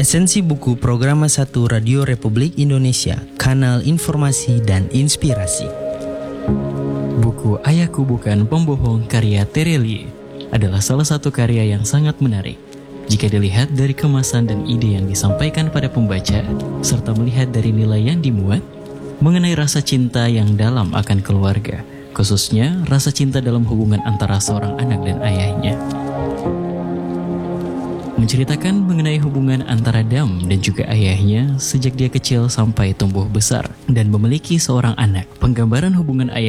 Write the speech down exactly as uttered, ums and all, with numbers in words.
Esensi buku Programa satu Radio Republik Indonesia, Kanal Informasi dan Inspirasi. Buku Ayahku Bukan Pembohong karya Terelie adalah salah satu karya yang sangat menarik jika dilihat dari kemasan dan ide yang disampaikan pada pembaca, serta melihat dari nilai yang dimuat mengenai rasa cinta yang dalam akan keluarga, khususnya rasa cinta dalam hubungan antara seorang anak dan ayahnya. Menceritakan mengenai hubungan antara Dam dan juga ayahnya sejak dia kecil sampai tumbuh besar dan memiliki seorang anak. Penggambaran hubungan ayah